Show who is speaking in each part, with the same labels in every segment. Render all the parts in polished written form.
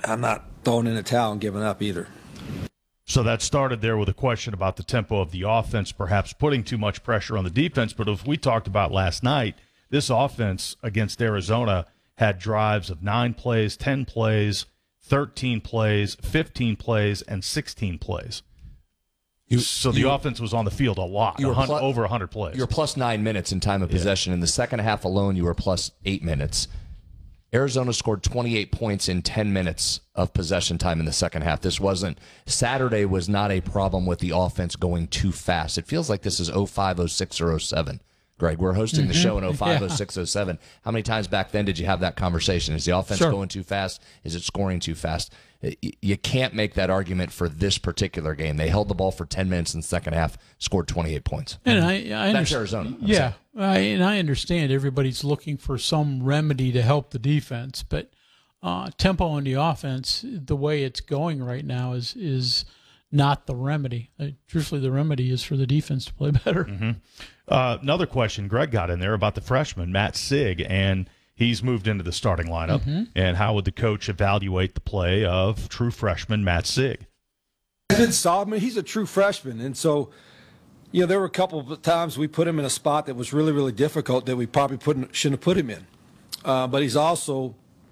Speaker 1: I'm not throwing in the towel and giving up either.
Speaker 2: So that started there with a question about the tempo of the offense, perhaps putting too much pressure on the defense. But as we talked about last night, this offense against Arizona had drives of 9 plays, 10 plays, 13 plays, 15 plays, and 16 plays. So the offense was on the field a lot, over 100 plays.
Speaker 3: You were plus 9 minutes in time of possession. In the second half alone, you were plus 8 minutes. Arizona scored 28 points in 10 minutes of possession time in the second half. Saturday was not a problem with the offense going too fast. It feels like this is 05, 06, or 07. Greg, we're hosting the show in 05, 06, 07. How many times back then did you have that conversation? Is the offense going too fast? Is it scoring too fast? You can't make that argument for this particular game. They held the ball for 10 minutes in the second half, scored 28 points.
Speaker 4: And
Speaker 3: That's Arizona.
Speaker 4: Yeah, and I understand everybody's looking for some remedy to help the defense, but tempo on the offense, the way it's going right now, is not the remedy. Truthfully, the remedy is for the defense to play better.
Speaker 2: Mm-hmm. Another question Greg got in there about the freshman, Matt Sigg, and he's moved into the starting lineup. Mm-hmm. And how would the coach evaluate the play of true freshman Matt Sigg?
Speaker 1: He's a true freshman, and so there were a couple of times we put him in a spot that was really, really difficult that we probably shouldn't have put him in. But he's also,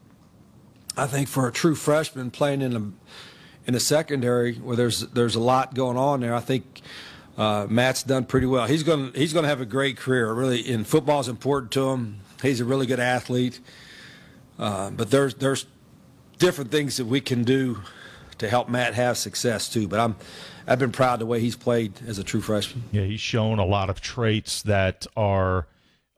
Speaker 1: I think, for a true freshman playing in the secondary where there's a lot going on there, I think Matt's done pretty well. He's going to have a great career. Really, in football is important to him. He's a really good athlete. But there's different things that we can do to help Matt have success too. But I've been proud of the way he's played as a true freshman.
Speaker 2: Yeah, he's shown a lot of traits that are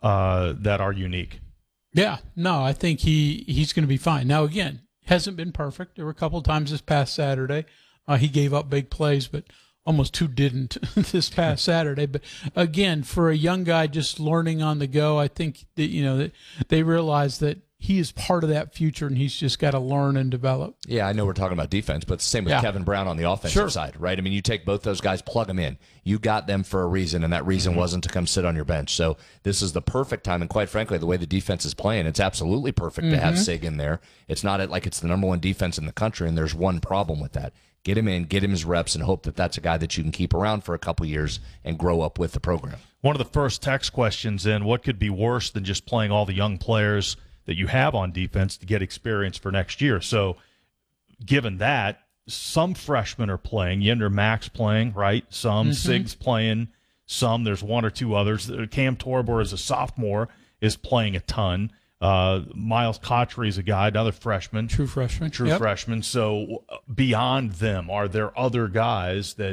Speaker 2: unique.
Speaker 4: Yeah, no, I think he's going to be fine. Now again, hasn't been perfect. There were a couple of times this past Saturday he gave up big plays, but almost two didn't this past Saturday. But again, for a young guy just learning on the go, I think that that they realize that he is part of that future, and he's just got to learn and develop.
Speaker 3: Yeah, I know we're talking about defense, but same with Kevin Brown on the offensive side, right? I mean, you take both those guys, plug them in. You got them for a reason, and that reason wasn't to come sit on your bench. So this is the perfect time, and quite frankly, the way the defense is playing, it's absolutely perfect to have Sig in there. It's not like it's the number one defense in the country, and there's one problem with that. Get him in, get him his reps, and hope that that's a guy that you can keep around for a couple years and grow up with the program.
Speaker 2: One of the first text questions in, what could be worse than just playing all the young players that you have on defense to get experience for next year? So given that, some freshmen are playing. Yender Mack's playing, right? Some Sig's playing. Some, there's one or two others. Cam Torbor, as a sophomore, is playing a ton. Miles Cottrey is a guy, another freshman.
Speaker 4: True freshman.
Speaker 2: Freshman. So beyond them, are there other guys that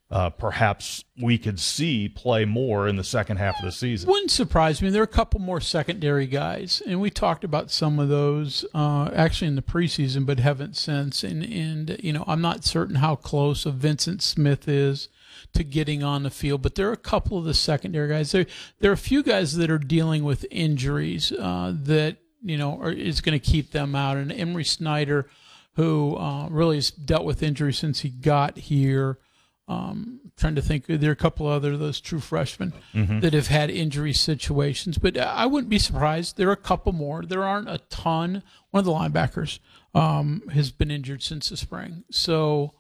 Speaker 2: perhaps we could see play more in the second half of the season?
Speaker 4: Wouldn't surprise me. There are a couple more secondary guys, and we talked about some of those actually in the preseason, but haven't since. And I'm not certain how close a Vincent Smith is to getting on the field, but there are a couple of the secondary guys. There are a few guys that are dealing with injuries that is going to keep them out. And Emery Snyder, who really has dealt with injuries since he got here. Trying to think, there are a couple of those true freshmen that have had injury situations, but I wouldn't be surprised. There are a couple more. There aren't a ton. One of the linebackers has been injured since the spring. So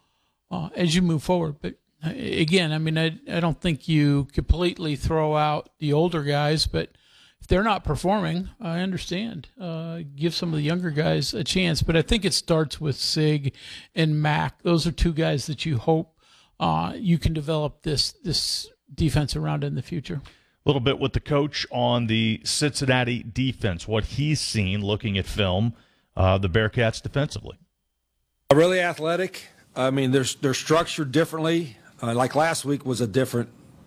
Speaker 4: as you move forward, but again, I mean, I don't think you completely throw out the older guys, but if they're not performing, I understand. Give some of the younger guys a chance, but I think it starts with Sig and Mack. Those are two guys that you hope you can develop this defense around in the future.
Speaker 2: A little bit with the coach on the Cincinnati defense, what he's seen looking at film, the Bearcats defensively.
Speaker 1: Really athletic. I mean, they're structured differently. Like last week was a different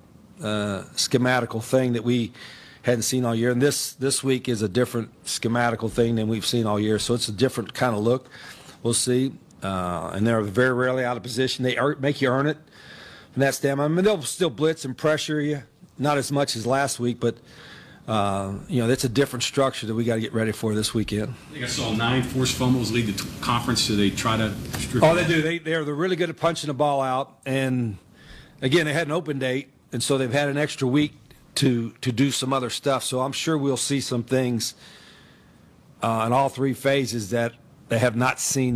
Speaker 1: schematical thing that we hadn't seen all year, and this week is a different schematical thing than we've seen all year. So it's a different kind of look. We'll see. And they're very rarely out of position. They make you earn it from that standpoint. I mean, they'll still blitz and pressure you, not as much as last week, but that's a different structure that we got to get ready for this weekend.
Speaker 5: I think I saw 9 forced fumbles lead the conference, so they try to strip.
Speaker 1: Oh, they do. They're really good at punching the ball out. And again, they had an open date, and so they've had an extra week to do some other stuff. So I'm sure we'll see some things in all three phases that they have not seen